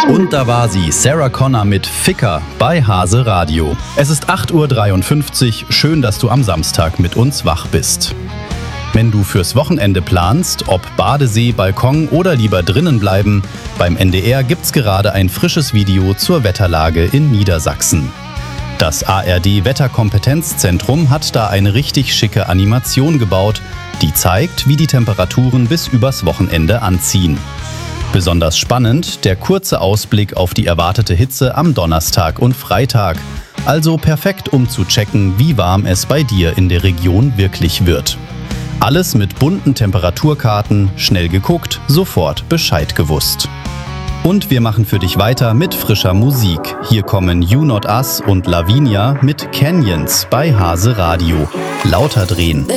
Und da war sie, Sarah Connor mit Ficker bei Hase Radio. Es ist 8:53 Uhr, schön, dass du am Samstag mit uns wach bist. Wenn du fürs Wochenende planst, ob Badesee, Balkon oder lieber drinnen bleiben, beim NDR gibt's gerade ein frisches Video zur Wetterlage in Niedersachsen. Das ARD-Wetterkompetenzzentrum hat da eine richtig schicke Animation gebaut, die zeigt, wie die Temperaturen bis übers Wochenende anziehen. Besonders spannend der kurze Ausblick auf die erwartete Hitze am Donnerstag und Freitag. Also perfekt, um zu checken, wie warm es bei dir in der Region wirklich wird. Alles mit bunten Temperaturkarten, schnell geguckt, sofort Bescheid gewusst. Und wir machen für dich weiter mit frischer Musik. Hier kommen You Not Us und Lavinia mit Canyons bei Hase Radio. Lauter drehen.